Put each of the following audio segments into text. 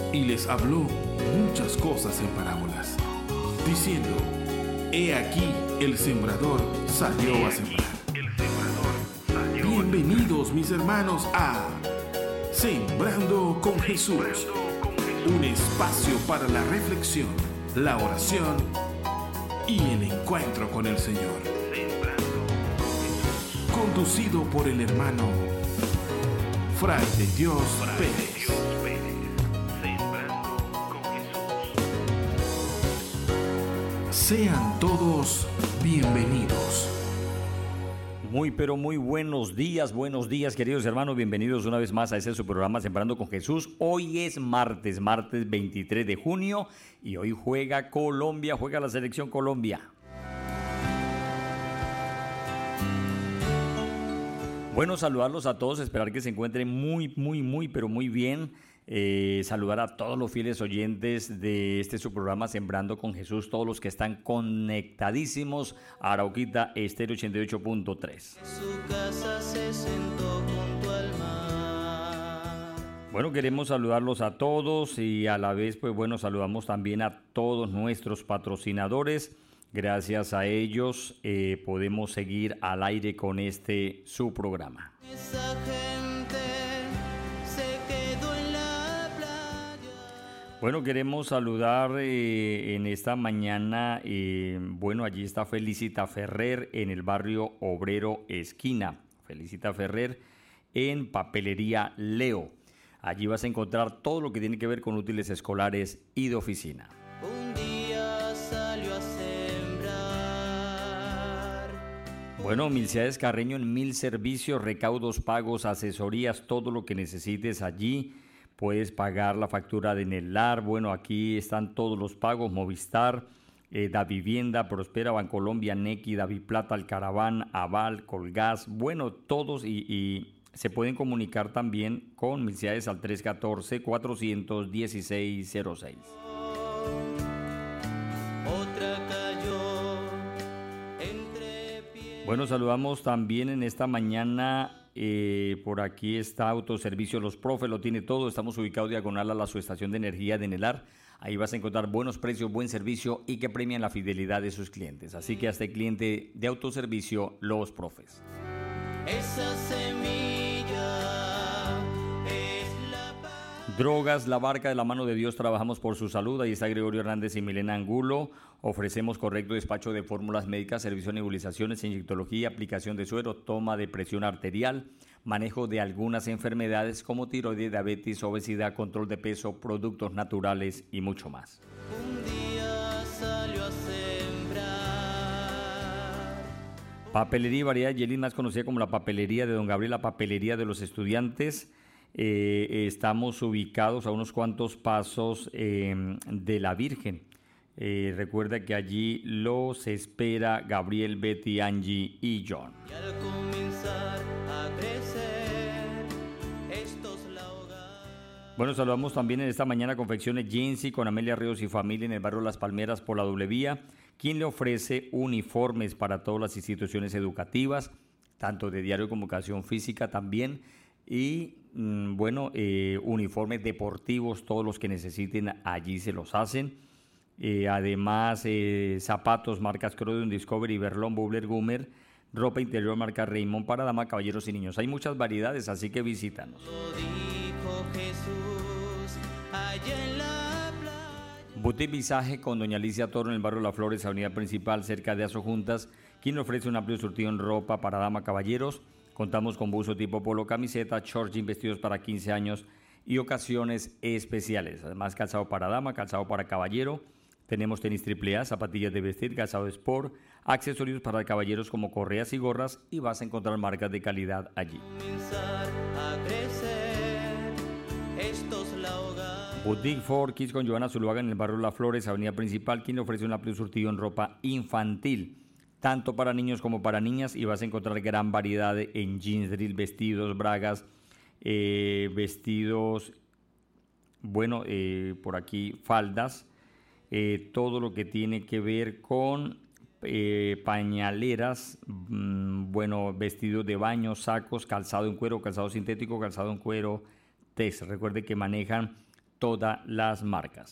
y les habló muchas cosas en parábolas, diciendo: He aquí el sembrador salió a sembrar. Bienvenidos, mis hermanos, a Sembrando con Jesús, un espacio para la reflexión, la oración y el encuentro con el Señor. Conducido por el hermano Fray de Dios Pérez. Sean todos bienvenidos. Muy pero muy buenos días queridos hermanos, bienvenidos una vez más a este su programa Sembrando con Jesús. Hoy es martes 23 de junio y hoy juega Colombia, juega la selección Colombia. Bueno, saludarlos a todos, esperar que se encuentren muy bien. Saludar a todos los fieles oyentes de este su programa Sembrando con Jesús, todos los que están conectadísimos a Arauquita Estéreo 88.3. Su casa se sentó junto al mar. Bueno, queremos saludarlos a todos y a la vez, pues bueno, saludamos también a todos nuestros patrocinadores. Gracias a ellos podemos seguir al aire con este su programa. Esa gente se quedó en la playa. Bueno, queremos saludar en esta mañana, bueno, allí está Felicita Ferrer en el barrio Obrero Esquina. Felicita Ferrer en Papelería Leo. Allí vas a encontrar todo lo que tiene que ver con útiles escolares y de oficina. Un día salió a sembrar. Bueno, Milciades Carreño en 1000 servicios, recaudos, pagos, asesorías, todo lo que necesites allí. Puedes pagar la factura de Nelar. Bueno, aquí están todos los pagos: Movistar, Da Vivienda, Prospera, Bancolombia, Nequi, Daviplata, Alcaraván, Aval, Colgas. Bueno, todos y se pueden comunicar también con Milciades al 314-416-06. Otra cayó entre pies. Bueno, saludamos también en esta mañana. Por aquí está Autoservicio Los Profes, lo tiene todo. Estamos ubicados diagonal a la subestación de energía de Nelar. Ahí vas a encontrar buenos precios, buen servicio y que premian la fidelidad de sus clientes. Así que hasta el cliente de Autoservicio Los Profes. Esa semilla es la paz. Drogas, La Barca de la Mano de Dios, trabajamos por su salud. Ahí está Gregorio Hernández y Milena Angulo. Ofrecemos correcto despacho de fórmulas médicas, servicio de nebulizaciones, inyectología, aplicación de suero, toma de presión arterial, manejo de algunas enfermedades como tiroides, diabetes, obesidad, control de peso, productos naturales y mucho más. Un día salió a sembrar. Papelería y Variedad Yelín, más conocida como la Papelería de Don Gabriel, la Papelería de los Estudiantes. Estamos ubicados a unos cuantos pasos de la Virgen. Recuerda que allí los espera Gabriel, Betty, Angie y John. Y al comenzar a crecer, estos la ahogaron. Bueno, saludamos también en esta mañana Confecciones Jensi con Amelia Ríos y familia en el barrio Las Palmeras por la doble vía, quien le ofrece uniformes para todas las instituciones educativas, tanto de diario como educación física también, y uniformes deportivos, todos los que necesiten allí se los hacen. Además, zapatos marcas Croydon, Discovery, Berlón, Bubler, Gumer, ropa interior marca Raymond para dama, caballeros y niños. Hay muchas variedades, así que visítanos. Lo dijo Jesús allá en la playa. Boutique Visaje con doña Alicia Toro en el barrio Las Flores, avenida principal, cerca de Aso Juntas, quien ofrece un amplio surtido en ropa para dama, caballeros. Contamos con buzo tipo polo, camiseta, short, jean, vestidos para 15 años y ocasiones especiales. Además, calzado para dama, calzado para caballero. Tenemos tenis AAA, zapatillas de vestir, calzado sport, accesorios para caballeros como correas y gorras, y vas a encontrar marcas de calidad allí. Comenzar a crecer, estos la ahogaron. Boutique Ford Kids con Joana Zuluaga en el barrio Las Flores, avenida principal, quien le ofrece un amplio surtido en ropa infantil, tanto para niños como para niñas, y vas a encontrar gran variedad en jeans, drill, vestidos, bragas, vestidos, por aquí faldas. Todo lo que tiene que ver con pañaleras, vestidos de baño, sacos, calzado en cuero, calzado sintético, calzado en cuero, test. Recuerde que manejan todas las marcas.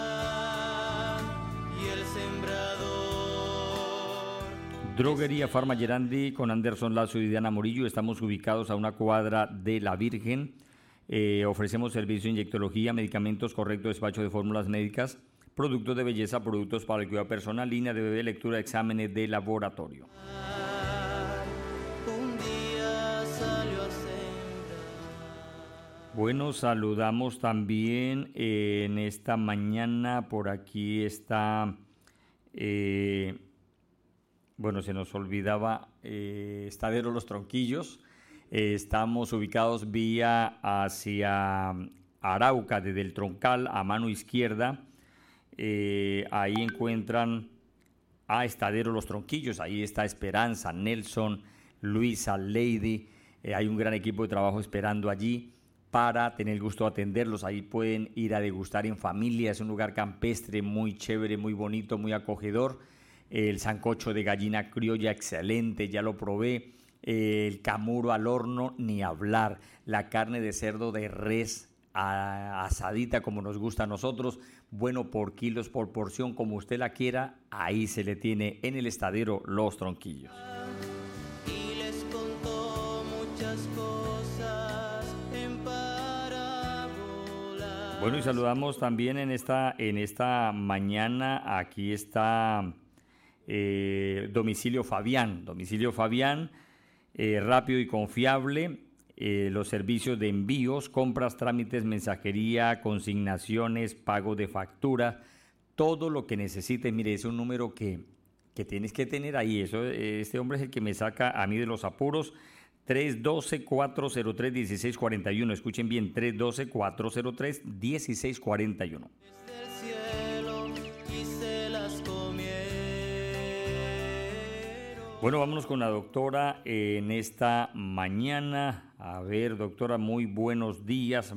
Y el sembrador. Droguería Farma Gerandi con Anderson Lazo y Diana Morillo. Estamos ubicados a una cuadra de La Virgen. Ofrecemos servicio de inyectología, medicamentos, correcto despacho de fórmulas médicas, productos de belleza, productos para el cuidado personal, línea de bebé, lectura de exámenes de laboratorio. Un día salió a sembrar. Bueno, saludamos también en esta mañana, por aquí está, bueno, se nos olvidaba, Estadero Los Tronquillos. Estamos ubicados vía hacia Arauca, desde el Troncal a mano izquierda. Ahí encuentran a Estadero Los Tronquillos, ahí está Esperanza, Nelson, Luisa, Lady. Hay un gran equipo de trabajo esperando allí para tener el gusto de atenderlos. Ahí pueden ir a degustar en familia, es un lugar campestre muy chévere, muy bonito, muy acogedor. El sancocho de gallina criolla excelente, ya lo probé. El camuro al horno, ni hablar. La carne de cerdo de res asadita como nos gusta a nosotros, bueno, por kilos, por porción, como usted la quiera, ahí se le tiene en el Estadero Los Tronquillos. Y les contó muchas cosas en parábolas. Bueno, y saludamos también en esta mañana, aquí está Domicilio Fabián, rápido y confiable, los servicios de envíos, compras, trámites, mensajería, consignaciones, pago de factura, todo lo que necesites. Mire, es un número que tienes que tener ahí. Este hombre es el que me saca a mí de los apuros. 312-403-1641. Escuchen bien, 312-403-1641. Desde el cielo y se las comieron. Bueno, vámonos con la doctora en esta mañana. A ver, doctora, muy buenos días.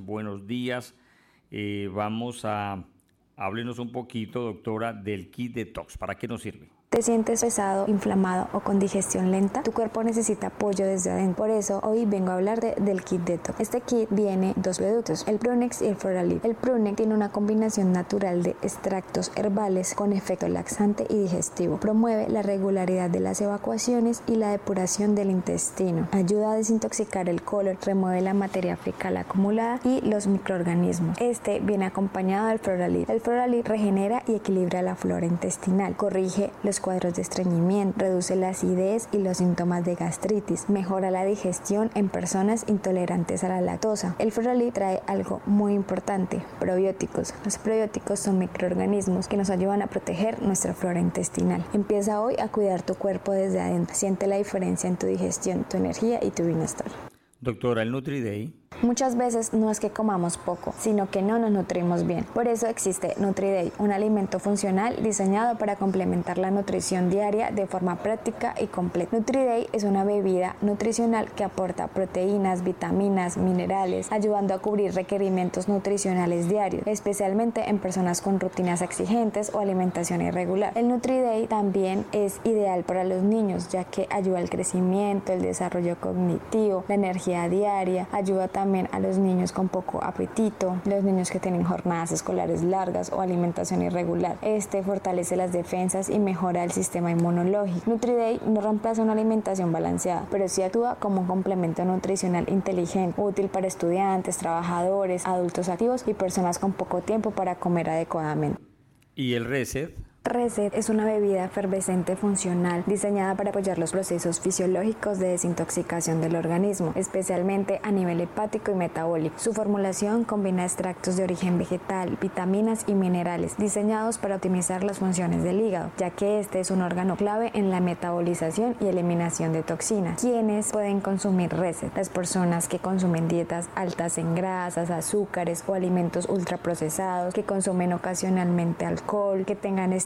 Háblenos un poquito, doctora, del kit detox. ¿Para qué nos sirve? ¿Te sientes pesado, inflamado o con digestión lenta? Tu cuerpo necesita apoyo desde adentro. Por eso hoy vengo a hablar del kit Detox. Este kit viene dos productos, el Prunex y el Floralid. El Prunex tiene una combinación natural de extractos herbales con efecto laxante y digestivo. Promueve la regularidad de las evacuaciones y la depuración del intestino. Ayuda a desintoxicar el colon, remueve la materia fecal acumulada y los microorganismos. Este viene acompañado del Floralid. El Floralid regenera y equilibra la flora intestinal, corrige los cuadros de estreñimiento, reduce la acidez y los síntomas de gastritis, mejora la digestión en personas intolerantes a la lactosa. El Floralid trae algo muy importante, probióticos. Los probióticos son microorganismos que nos ayudan a proteger nuestra flora intestinal. Empieza hoy a cuidar tu cuerpo desde adentro. Siente la diferencia en tu digestión, tu energía y tu bienestar. Doctora, el NutriDay. Muchas veces no es que comamos poco, sino que no nos nutrimos bien. Por eso existe NutriDay, un alimento funcional diseñado para complementar la nutrición diaria de forma práctica y completa. NutriDay es una bebida nutricional que aporta proteínas, vitaminas, minerales, ayudando a cubrir requerimientos nutricionales diarios, especialmente en personas con rutinas exigentes o alimentación irregular. El NutriDay también es ideal para los niños, ya que ayuda al crecimiento, el desarrollo cognitivo, la energía diaria, ayuda también a los niños con poco apetito, los niños que tienen jornadas escolares largas o alimentación irregular. Este fortalece las defensas y mejora el sistema inmunológico. NutriDay no reemplaza una alimentación balanceada, pero sí actúa como un complemento nutricional inteligente, útil para estudiantes, trabajadores, adultos activos y personas con poco tiempo para comer adecuadamente. ¿Y el Reset? Reset es una bebida efervescente funcional diseñada para apoyar los procesos fisiológicos de desintoxicación del organismo, especialmente a nivel hepático y metabólico. Su formulación combina extractos de origen vegetal, vitaminas y minerales diseñados para optimizar las funciones del hígado, ya que este es un órgano clave en la metabolización y eliminación de toxinas. ¿Quiénes pueden consumir Reset? Las personas que consumen dietas altas en grasas, azúcares o alimentos ultraprocesados, que consumen ocasionalmente alcohol, que tengan estilo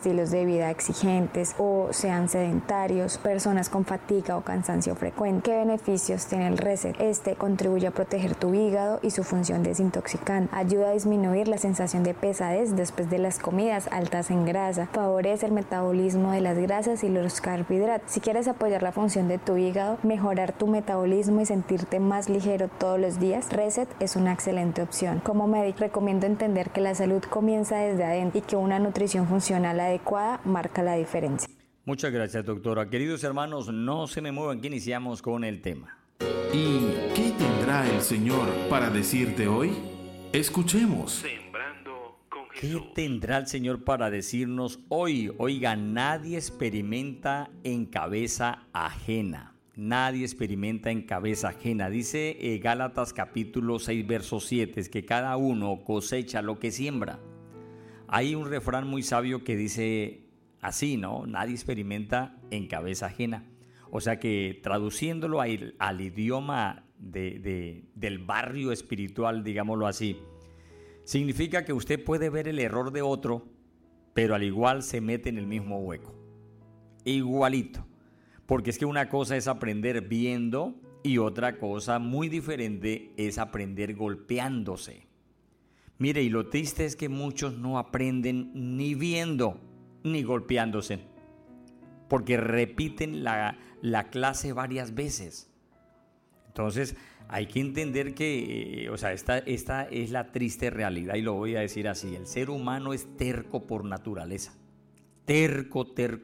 estilos de vida exigentes o sean sedentarios, personas con fatiga o cansancio frecuente. ¿Qué beneficios tiene el Reset? Este contribuye a proteger tu hígado y su función desintoxicante. Ayuda a disminuir la sensación de pesadez después de las comidas altas en grasa. Favorece el metabolismo de las grasas y los carbohidratos. Si quieres apoyar la función de tu hígado, mejorar tu metabolismo y sentirte más ligero todos los días, Reset es una excelente opción. Como médico, recomiendo entender que la salud comienza desde adentro y que una nutrición funcional adecuada marca la diferencia. Muchas gracias, doctora. Queridos hermanos, no se me muevan, que iniciamos con el tema. ¿Y qué tendrá el Señor para decirte hoy? Escuchemos. ¿Qué tendrá el Señor para decirnos hoy? Oiga, nadie experimenta en cabeza ajena. Nadie experimenta en cabeza ajena. Dice Gálatas capítulo 6, verso 7, es que cada uno cosecha lo que siembra. Hay un refrán muy sabio que dice así, ¿no? Nadie experimenta en cabeza ajena. O sea que traduciéndolo al idioma del barrio espiritual, digámoslo así, significa que usted puede ver el error de otro, pero al igual se mete en el mismo hueco. Igualito. Porque es que una cosa es aprender viendo y otra cosa muy diferente es aprender golpeándose. Mire, y lo triste es que muchos no aprenden ni viendo ni golpeándose, porque repiten la clase varias veces. Entonces hay que entender que, esta es la triste realidad, y lo voy a decir así: el ser humano es terco por naturaleza. Terco.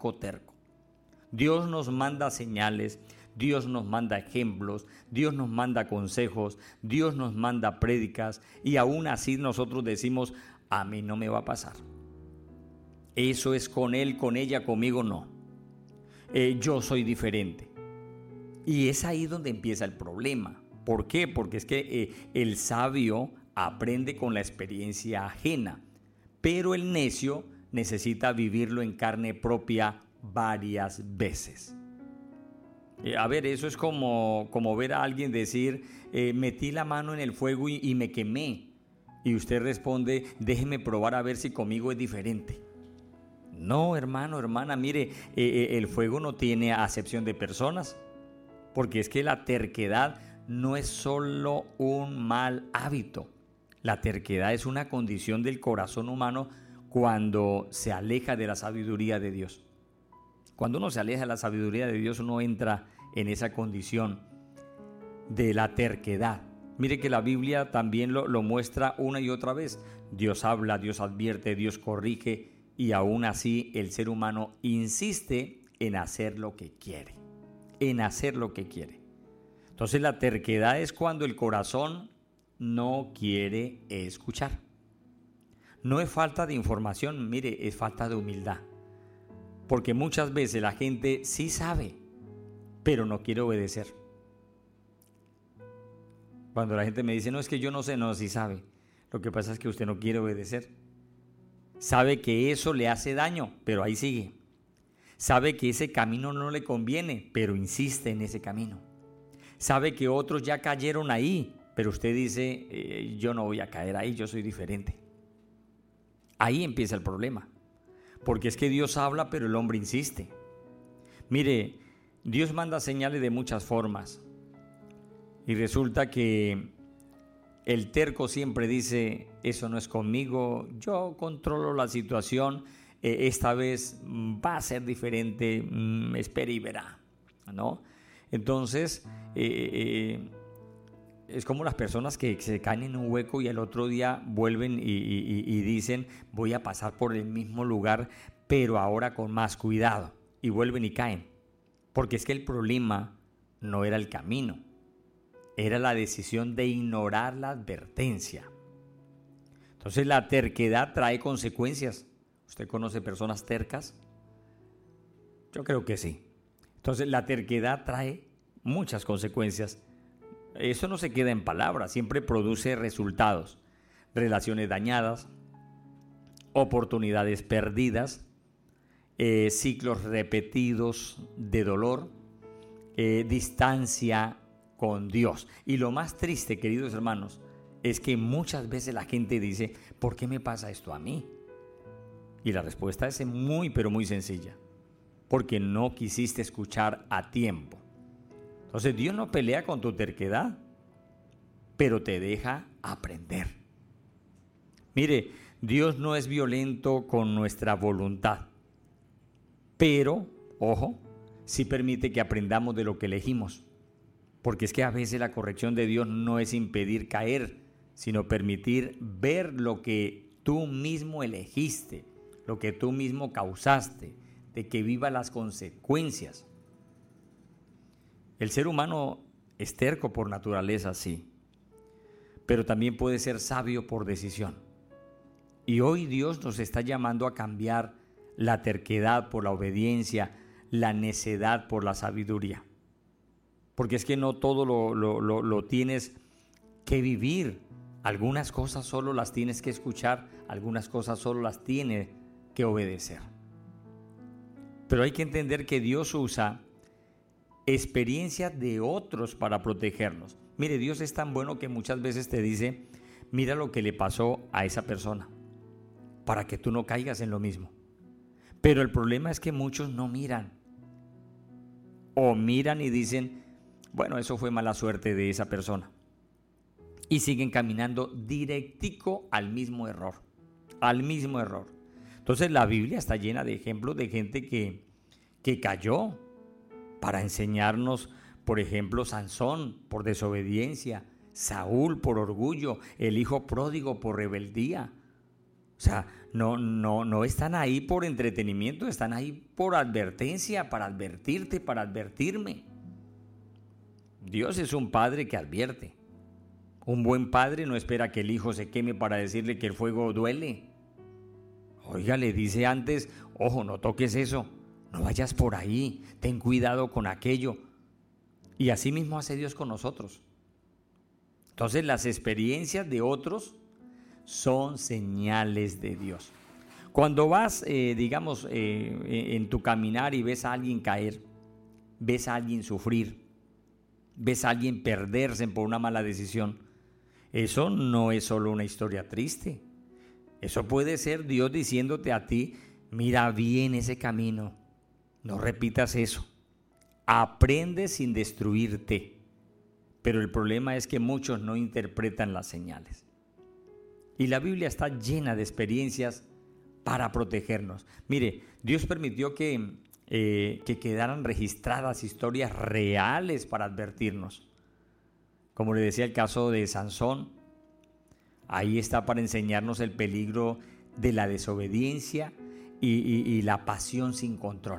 Dios nos manda señales, Dios nos manda ejemplos, Dios nos manda consejos, Dios nos manda prédicas, y aún así nosotros decimos: a mí no me va a pasar. Eso es con él, con ella, conmigo no. Yo soy diferente. Y es ahí donde empieza el problema. ¿Por qué? Porque es que el sabio aprende con la experiencia ajena, pero el necio necesita vivirlo en carne propia varias veces. A ver, eso es como ver a alguien decir: metí la mano en el fuego y me quemé. Y usted responde: déjeme probar a ver si conmigo es diferente. No, hermano, hermana, mire, el fuego no tiene acepción de personas, porque es que la terquedad no es solo un mal hábito. La terquedad es una condición del corazón humano cuando se aleja de la sabiduría de Dios. Cuando uno se aleja de la sabiduría de Dios, uno entra en esa condición de la terquedad. Mire que la Biblia también lo muestra una y otra vez. Dios habla, Dios advierte, Dios corrige, y aún así el ser humano insiste en hacer lo que quiere. Entonces la terquedad es cuando el corazón no quiere escuchar. No es falta de información, mire, es falta de humildad. Porque muchas veces la gente sí sabe, pero no quiere obedecer. Cuando la gente me dice: no, es que yo no sé, no, sí sabe. Lo que pasa es que usted no quiere obedecer. Sabe que eso le hace daño, pero ahí sigue. Sabe que ese camino no le conviene, pero insiste en ese camino. Sabe que otros ya cayeron ahí, pero usted dice: yo no voy a caer ahí, yo soy diferente. Ahí empieza el problema. Porque es que Dios habla, pero el hombre insiste. Mire, Dios manda señales de muchas formas. Y resulta que el terco siempre dice: eso no es conmigo, yo controlo la situación, esta vez va a ser diferente, espere y verá, ¿no? Entonces, es como las personas que se caen en un hueco y al otro día vuelven y dicen: voy a pasar por el mismo lugar, pero ahora con más cuidado. Y vuelven y caen. Porque es que el problema no era el camino, era la decisión de ignorar la advertencia. Entonces la terquedad trae consecuencias. ¿Usted conoce personas tercas? Yo creo que sí. Entonces la terquedad trae muchas consecuencias. Eso no se queda en palabras, siempre produce resultados: relaciones dañadas, oportunidades perdidas, ciclos repetidos de dolor, distancia con Dios. Y lo más triste, queridos hermanos, es que muchas veces la gente dice: ¿por qué me pasa esto a mí? Y la respuesta es muy, pero muy sencilla. Porque no quisiste escuchar a tiempo. Entonces Dios no pelea con tu terquedad, pero te deja aprender. Mire, Dios no es violento con nuestra voluntad, pero, ojo, sí permite que aprendamos de lo que elegimos. Porque es que a veces la corrección de Dios no es impedir caer, sino permitir ver lo que tú mismo elegiste, lo que tú mismo causaste, de que viva las consecuencias. El ser humano es terco por naturaleza, sí, pero también puede ser sabio por decisión. Y hoy Dios nos está llamando a cambiar la terquedad por la obediencia, la necedad por la sabiduría. Porque es que no todo lo tienes que vivir. Algunas cosas solo las tienes que escuchar, algunas cosas solo las tienes que obedecer. Pero hay que entender que Dios usa experiencias de otros para protegernos. Mire, Dios es tan bueno que muchas veces te dice, mira lo que le pasó a esa persona, para que tú no caigas en lo mismo. Pero el problema es que muchos no miran. O miran y dicen, bueno, eso fue mala suerte de esa persona. Y siguen caminando directico al mismo error. Al mismo error. Entonces la Biblia está llena de ejemplos de gente que cayó para enseñarnos, por ejemplo, Sansón por desobediencia, Saúl por orgullo, el hijo pródigo por rebeldía. O sea, no están ahí por entretenimiento, están ahí por advertencia, para advertirte, para advertirme. Dios es un padre que advierte. Un buen padre no espera que el hijo se queme para decirle que el fuego duele. Oiga, le dice antes, ojo, no toques eso, no vayas por ahí, ten cuidado con aquello. Y así mismo hace Dios con nosotros. Entonces las experiencias de otros son señales de Dios. Cuando vas, en tu caminar y ves a alguien caer, ves a alguien sufrir, ves a alguien perderse por una mala decisión, eso no es solo una historia triste. Eso puede ser Dios diciéndote a ti, mira bien ese camino, no repitas eso. Aprende sin destruirte. Pero el problema es que muchos no interpretan las señales. Y la Biblia está llena de experiencias para protegernos. Mire, Dios permitió que quedaran registradas historias reales para advertirnos. Como le decía el caso de Sansón, ahí está para enseñarnos el peligro de la desobediencia y la pasión sin control.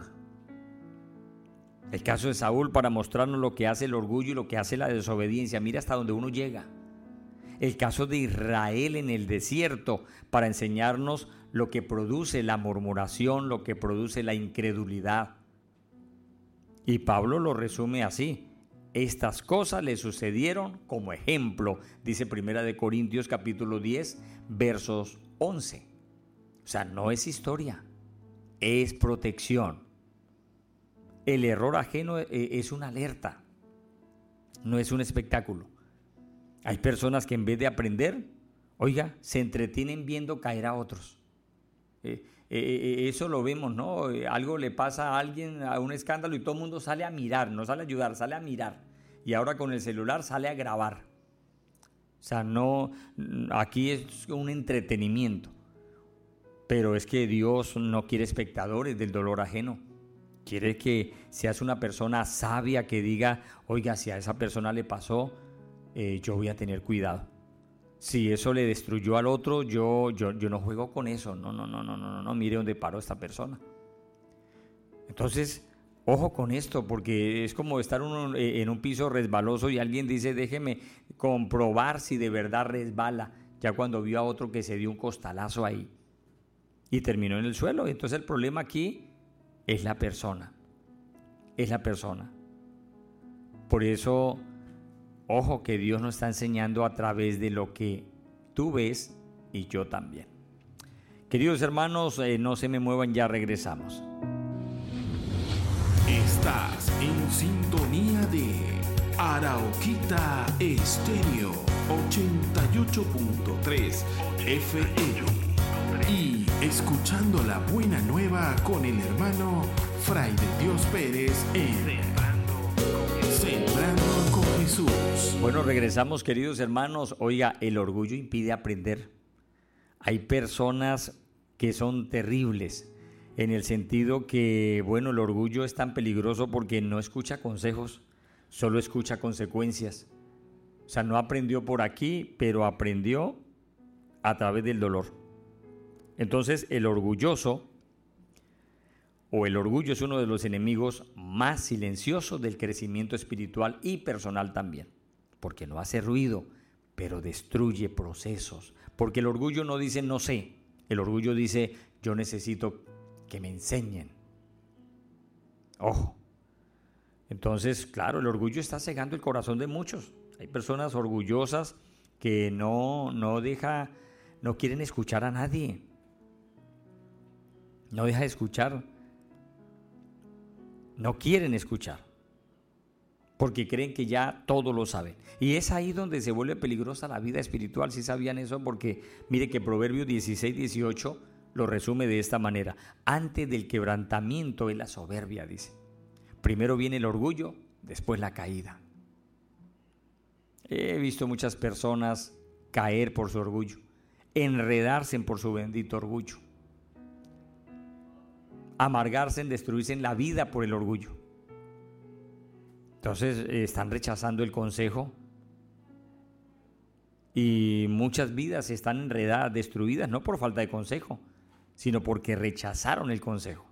El caso de Saúl para mostrarnos lo que hace el orgullo y lo que hace la desobediencia. Mira hasta donde uno llega. El caso de Israel en el desierto para enseñarnos lo que produce la murmuración, lo que produce la incredulidad. Y Pablo lo resume así. Estas cosas le sucedieron como ejemplo, dice 1 Corintios capítulo 10, versos 11. O sea, no es historia, es protección. El error ajeno es una alerta, no es un espectáculo. Hay personas que en vez de aprender, oiga, se entretienen viendo caer a otros. Eso lo vemos, ¿no? Algo le pasa a alguien, a un escándalo y todo el mundo sale a mirar, no sale a ayudar, sale a mirar. Y ahora con el celular sale a grabar. O sea, no, aquí es un entretenimiento. Pero es que Dios no quiere espectadores del dolor ajeno. Quiere que seas una persona sabia que diga, oiga, si a esa persona le pasó, yo voy a tener cuidado. Si eso le destruyó al otro, yo no juego con eso. No, mire dónde paró esta persona. Entonces, ojo con esto, porque es como estar uno en un piso resbaloso y alguien dice, déjeme comprobar si de verdad resbala. Ya cuando vio a otro que se dio un costalazo ahí y terminó en el suelo. Entonces el problema aquí es la persona. Es la persona. Por eso, ojo que Dios nos está enseñando a través de lo que tú ves y yo también. Queridos hermanos, no se me muevan, ya regresamos. Estás en sintonía de Arauquita Estéreo 88.3 FM. y escuchando la buena nueva con el hermano Fray de Dios Pérez en Sembrando con Jesús. Bueno, regresamos, queridos hermanos. Oiga, el orgullo impide aprender. Hay personas que son terribles en el sentido que, bueno, el orgullo es tan peligroso porque no escucha consejos, solo escucha consecuencias. O sea, no aprendió por aquí, pero aprendió a través del dolor. Entonces, el orgulloso o el orgullo es uno de los enemigos más silenciosos del crecimiento espiritual y personal también, porque no hace ruido, pero destruye procesos. Porque el orgullo no dice no sé, el orgullo dice yo necesito que me enseñen. Ojo. Entonces, claro, el orgullo está cegando el corazón de muchos. Hay personas orgullosas que no quieren escuchar a nadie. No deja de escuchar. No quieren escuchar. Porque creen que ya todo lo saben. Y es ahí donde se vuelve peligrosa la vida espiritual. ¿Sí sabían eso? Porque mire que Proverbios 16:18 lo resume de esta manera. Antes del quebrantamiento es la soberbia, dice. Primero viene el orgullo, después la caída. He visto muchas personas caer por su orgullo, enredarse por su bendito orgullo, amargarse, destruirse en la vida por el orgullo. Entonces están rechazando el consejo y muchas vidas están enredadas, destruidas, no por falta de consejo, sino porque rechazaron el consejo.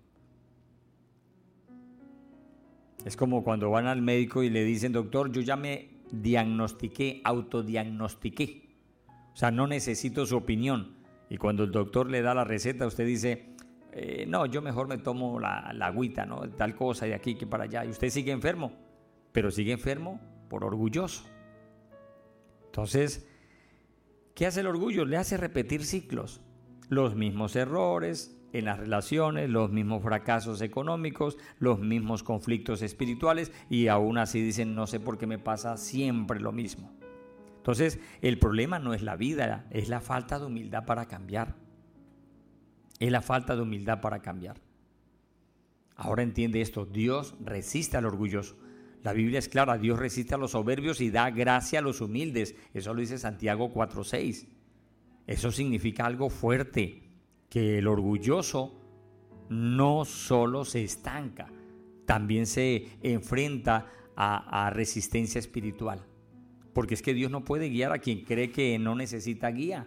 Es como cuando van al médico y le dicen, doctor, yo ya me diagnostiqué, autodiagnostiqué. O sea, no necesito su opinión. Y cuando el doctor le da la receta, usted dice, no, yo mejor me tomo la agüita, ¿no? Tal cosa, de aquí que para allá. Y usted sigue enfermo, pero sigue enfermo por orgulloso. Entonces, ¿qué hace el orgullo? Le hace repetir ciclos. Los mismos errores en las relaciones, los mismos fracasos económicos, los mismos conflictos espirituales y aún así dicen, no sé por qué me pasa siempre lo mismo. Entonces, el problema no es la vida, es la falta de humildad para cambiar. Es la falta de humildad para cambiar. Ahora entiende esto, Dios resiste al orgulloso. La Biblia es clara, Dios resiste a los soberbios y da gracia a los humildes. Eso lo dice Santiago 4:6. Eso significa algo fuerte, que el orgulloso no solo se estanca, también se enfrenta a resistencia espiritual. Porque es que Dios no puede guiar a quien cree que no necesita guía.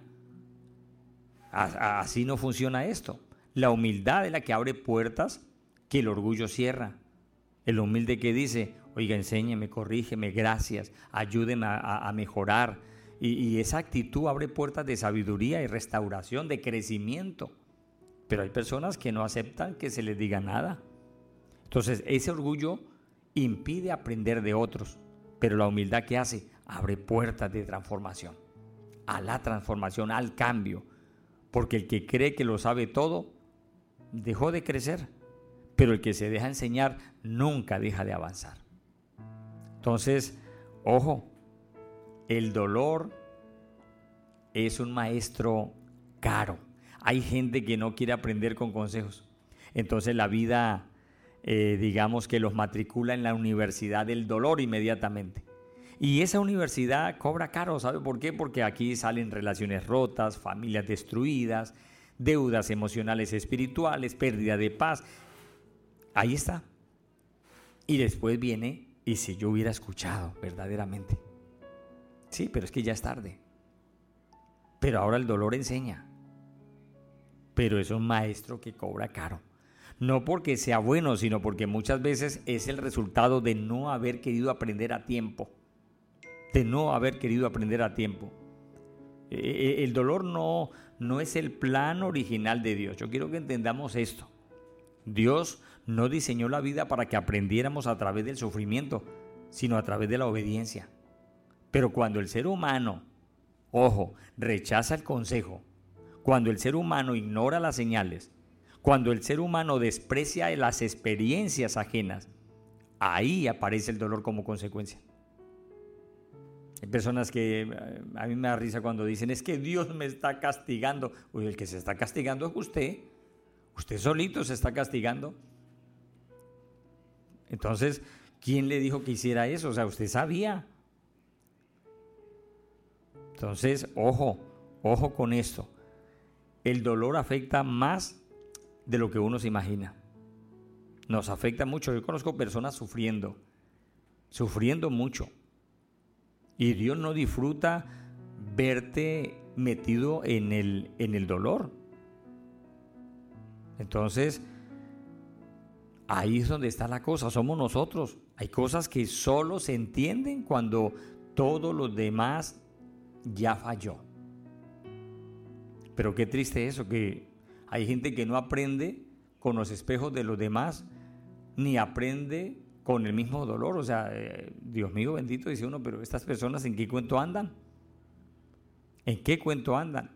Así no funciona esto. La humildad es la que abre puertas que el orgullo cierra. El humilde que dice, oiga, enséñeme, corrígeme, gracias, ayúdeme a mejorar. Y esa actitud abre puertas de sabiduría y restauración, de crecimiento. Pero hay personas que no aceptan que se les diga nada. Entonces, ese orgullo impide aprender de otros. Pero la humildad, ¿qué hace? Abre puertas de transformación. A la transformación, al cambio. Porque el que cree que lo sabe todo, dejó de crecer. Pero el que se deja enseñar, nunca deja de avanzar. Entonces, ojo. El dolor es un maestro caro. Hay gente que no quiere aprender con consejos. Entonces la vida, digamos que los matricula en la universidad del dolor inmediatamente. Y esa universidad cobra caro, ¿sabe por qué? Porque aquí salen relaciones rotas, familias destruidas, deudas emocionales espirituales, pérdida de paz. Ahí está. Y después viene, y si yo hubiera escuchado verdaderamente. Sí, pero es que ya es tarde. Pero ahora el dolor enseña. Pero es un maestro que cobra caro. No porque sea bueno, sino porque muchas veces es el resultado de no haber querido aprender a tiempo. De no haber querido aprender a tiempo. El dolor no es el plan original de Dios. Yo quiero que entendamos esto. Dios no diseñó la vida para que aprendiéramos a través del sufrimiento, sino a través de la obediencia. Pero cuando el ser humano, ojo, rechaza el consejo, cuando el ser humano ignora las señales, cuando el ser humano desprecia las experiencias ajenas, ahí aparece el dolor como consecuencia. Hay personas que a mí me da risa cuando dicen, es que Dios me está castigando. Uy, el que se está castigando es usted. Usted solito se está castigando. Entonces, ¿quién le dijo que hiciera eso? O sea, usted sabía. Entonces, ojo con esto. El dolor afecta más de lo que uno se imagina. Nos afecta mucho. Yo conozco personas sufriendo mucho. Y Dios no disfruta verte metido en el dolor. Entonces, ahí es donde está la cosa, somos nosotros. Hay cosas que solo se entienden cuando todos los demás ya falló. Pero qué triste eso, que hay gente que no aprende con los espejos de los demás, ni aprende con el mismo dolor. O sea, Dios mío bendito, dice uno, pero estas personas ¿en qué cuento andan? ¿En qué cuento andan?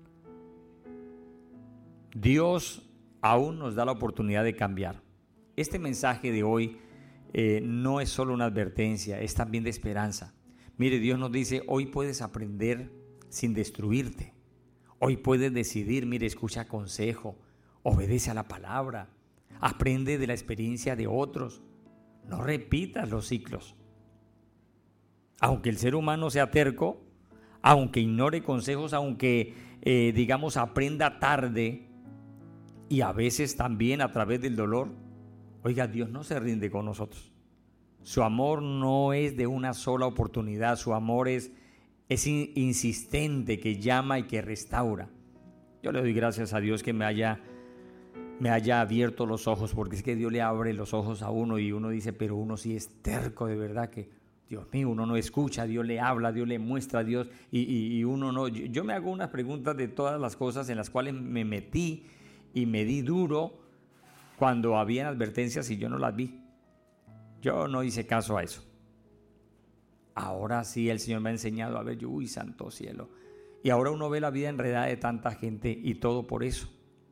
Dios aún nos da la oportunidad de cambiar. Este mensaje de hoy no es solo una advertencia, es también de esperanza. Mire, Dios nos dice, hoy puedes aprender sin destruirte. Hoy puedes decidir, mire, escucha consejo, obedece a la palabra, aprende de la experiencia de otros. No repitas los ciclos. Aunque el ser humano sea terco, aunque ignore consejos, aunque, aprenda tarde y a veces también a través del dolor, oiga, Dios no se rinde con nosotros. Su amor no es de una sola oportunidad, su amor es insistente, que llama y que restaura. Yo le doy gracias a Dios que me haya abierto los ojos, porque es que Dios le abre los ojos a uno y uno dice, pero uno sí es terco, de verdad que, Dios mío, uno no escucha, Dios le habla, Dios le muestra a Dios y uno no. Yo me hago unas preguntas de todas las cosas en las cuales me metí y me di duro cuando habían advertencias y yo no las vi. Yo no hice caso a eso. Ahora sí el Señor me ha enseñado a ver, uy, santo cielo. Y ahora uno ve la vida enredada de tanta gente y todo por eso.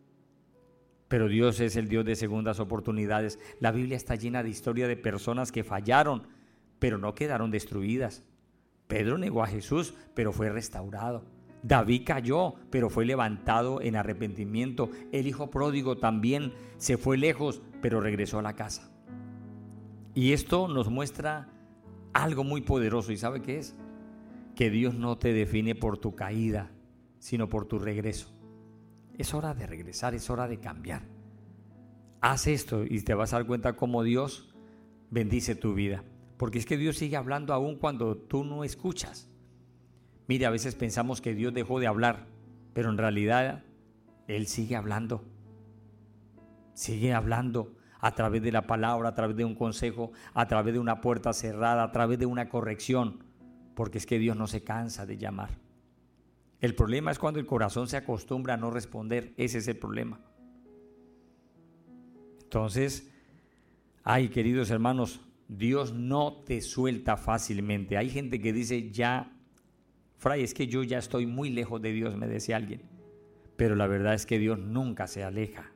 Pero Dios es el Dios de segundas oportunidades. La Biblia está llena de historia de personas que fallaron, pero no quedaron destruidas. Pedro negó a Jesús, pero fue restaurado. David cayó, pero fue levantado en arrepentimiento. El hijo pródigo también se fue lejos, pero regresó a la casa. Y esto nos muestra algo muy poderoso. ¿Y sabe qué es? Que Dios no te define por tu caída, sino por tu regreso. Es hora de regresar, es hora de cambiar. Haz esto y te vas a dar cuenta cómo Dios bendice tu vida. Porque es que Dios sigue hablando aún cuando tú no escuchas. Mire, a veces pensamos que Dios dejó de hablar, pero en realidad Él sigue hablando. Sigue hablando a través de la palabra, a través de un consejo, a través de una puerta cerrada, a través de una corrección. Porque es que Dios no se cansa de llamar. El problema es cuando el corazón se acostumbra a no responder. Ese es el problema. Entonces, queridos hermanos, Dios no te suelta fácilmente. Hay gente que dice, Fray, es que yo ya estoy muy lejos de Dios, me decía alguien. Pero la verdad es que Dios nunca se aleja.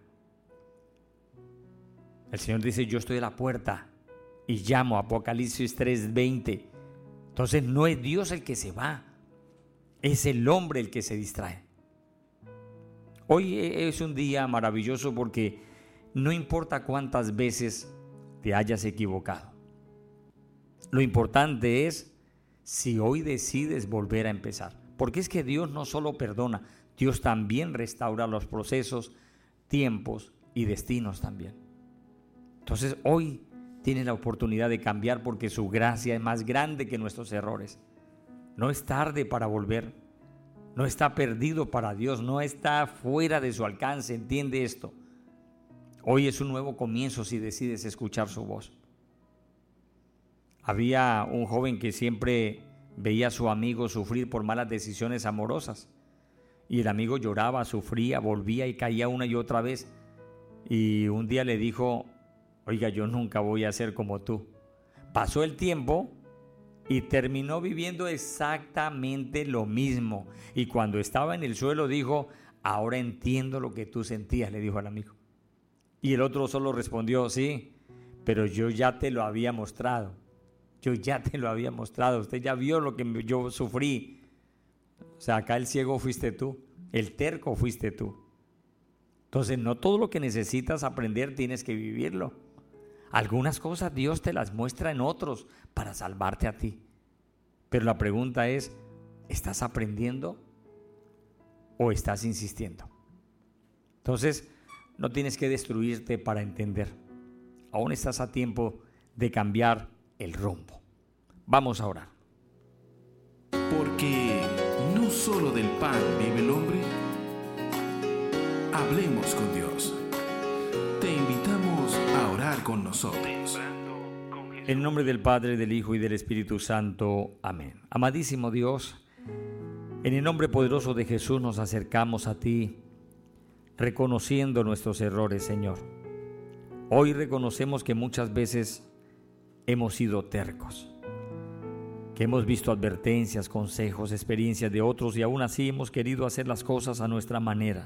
El Señor dice, yo estoy a la puerta y llamo, Apocalipsis 3:20. Entonces no es Dios el que se va, es el hombre el que se distrae. Hoy es un día maravilloso porque no importa cuántas veces te hayas equivocado. Lo importante es si hoy decides volver a empezar. Porque es que Dios no solo perdona, Dios también restaura los procesos, tiempos y destinos también. Entonces hoy tienes la oportunidad de cambiar porque su gracia es más grande que nuestros errores. No es tarde para volver. No está perdido para Dios, no está fuera de su alcance, entiende esto. Hoy es un nuevo comienzo si decides escuchar su voz. Había un joven que siempre veía a su amigo sufrir por malas decisiones amorosas. Y el amigo lloraba, sufría, volvía y caía una y otra vez. Y un día le dijo, oiga, yo nunca voy a ser como tú. Pasó el tiempo y terminó viviendo exactamente lo mismo. Y cuando estaba en el suelo dijo, ahora entiendo lo que tú sentías, le dijo al amigo. Y el otro solo respondió, sí, pero yo ya te lo había mostrado. Yo ya te lo había mostrado, usted ya vio lo que yo sufrí. O sea, acá el ciego fuiste tú, el terco fuiste tú. Entonces, no todo lo que necesitas aprender tienes que vivirlo. Algunas cosas Dios te las muestra en otros para salvarte a ti. Pero la pregunta es, ¿estás aprendiendo o estás insistiendo? Entonces, no tienes que destruirte para entender. Aún estás a tiempo de cambiar el rumbo. Vamos a orar. Porque no solo del pan vive el hombre. Hablemos con Dios. Te invitamos a orar con nosotros. En el nombre del Padre, del Hijo y del Espíritu Santo. Amén. Amadísimo Dios, en el nombre poderoso de Jesús nos acercamos a ti, reconociendo nuestros errores, Señor. Hoy reconocemos que muchas veces hemos sido tercos, que hemos visto advertencias, consejos, experiencias de otros y aún así hemos querido hacer las cosas a nuestra manera.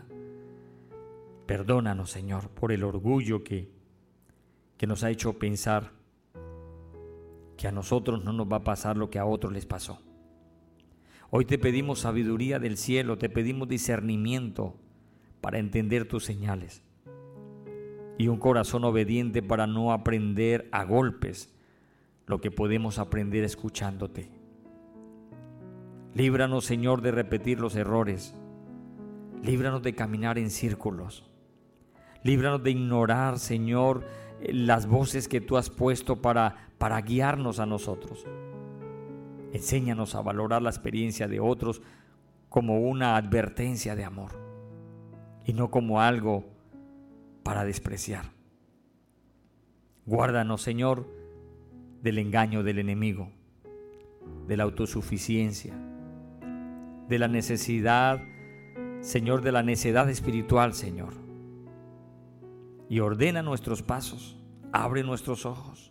Perdónanos, Señor, por el orgullo que nos ha hecho pensar que a nosotros no nos va a pasar lo que a otros les pasó. Hoy te pedimos sabiduría del cielo, te pedimos discernimiento para entender tus señales y un corazón obediente para no aprender a golpes lo que podemos aprender escuchándote. Líbranos, Señor, de repetir los errores. Líbranos de caminar en círculos. Líbranos de ignorar, Señor, las voces que tú has puesto para guiarnos a nosotros. Enséñanos a valorar la experiencia de otros como una advertencia de amor y no como algo para despreciar. Guárdanos, Señor, del engaño del enemigo, de la autosuficiencia, de la necesidad, Señor, de la necedad espiritual, Señor. Y ordena nuestros pasos, abre nuestros ojos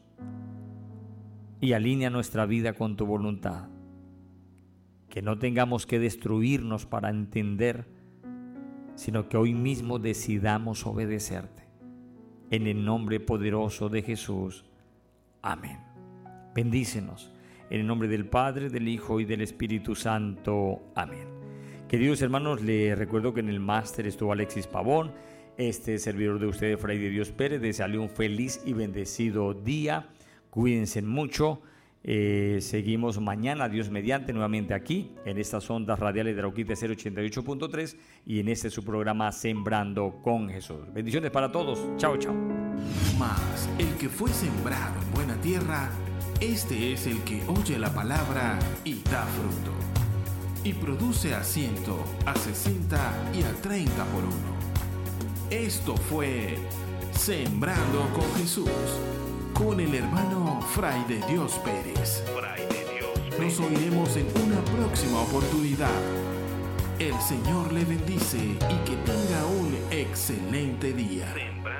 y alinea nuestra vida con tu voluntad. Que no tengamos que destruirnos para entender, sino que hoy mismo decidamos obedecerte. En el nombre poderoso de Jesús. Amén. Bendícenos. En el nombre del Padre, del Hijo y del Espíritu Santo. Amén. Queridos hermanos, les recuerdo que en el máster estuvo Alexis Pavón. Este servidor de ustedes, Fray de Dios Pérez, desearle un feliz y bendecido día. Cuídense mucho. Seguimos mañana, Dios mediante, nuevamente aquí, en estas ondas radiales de Arauquita 088.3 y en este su programa Sembrando con Jesús. Bendiciones para todos. Chao, chao. Mas el que fue sembrado en buena tierra, este es el que oye la palabra y da fruto. Y produce a 100, a 60 y a 30 por uno. Esto fue Sembrando con Jesús, con el hermano Fray de Dios Pérez. Nos oiremos en una próxima oportunidad. El Señor le bendice y que tenga un excelente día.